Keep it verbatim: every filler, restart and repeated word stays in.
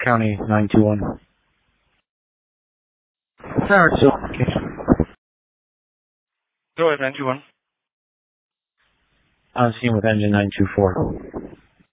County nine two one. Tower two. Go ahead, nine two one. On scene with engine nine two four.